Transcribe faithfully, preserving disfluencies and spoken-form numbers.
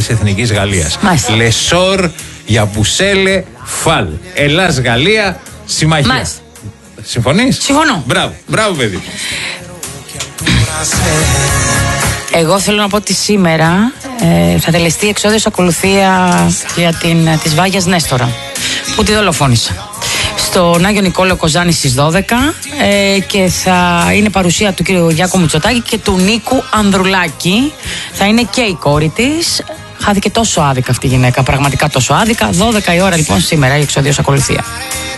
της Εθνικής Γαλλίας. Λεσόρ για Μπουσέλε φαλ. Ελλάς-Γαλλία συμμαχία. Μάλιστα. Συμφωνείς? Συμφωνώ. Μπράβο, μπράβο παιδί. Εγώ θέλω να πω ότι σήμερα ε, θα τελεστεί εξώδιος ακολουθία για την, της Βάγιας Νέστορα, που τη δολοφόνησα στον Άγιο Νικόλαο Κοζάνη στις δώδεκα, ε, και θα είναι παρουσία του κύριου Γιάκου Μητσοτάκη και του Νίκου Ανδρουλάκη. Θα είναι και η κόρη της. Χάθηκε τόσο άδικα αυτή η γυναίκα, πραγματικά τόσο άδικα. δώδεκα η ώρα λοιπόν σήμερα η εξώδιος ακολουθία.